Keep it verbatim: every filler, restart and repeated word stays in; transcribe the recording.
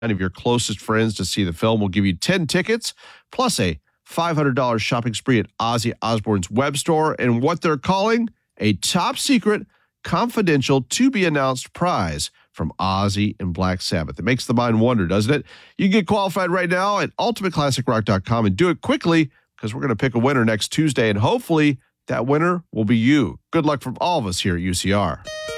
of your closest friends to see the film. We'll give you ten tickets plus a five hundred dollars shopping spree at Ozzy Osbourne's web store and what they're calling a top secret, confidential, to-be-announced prize from Ozzy and Black Sabbath. It makes the mind wonder, doesn't it? You can get qualified right now at ultimate classic rock dot com and do it quickly because we're going to pick a winner next Tuesday, and hopefully that winner will be you. Good luck from all of us here at U C R.